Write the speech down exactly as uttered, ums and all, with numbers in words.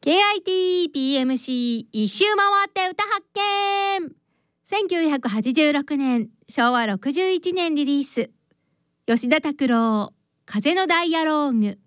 ケーアイティーピーエムシー 一周回って歌発見。せんきゅうひゃくはちじゅうろくねん、しょうわろくじゅういちねんリリース。吉田拓郎、風のダイアローグ。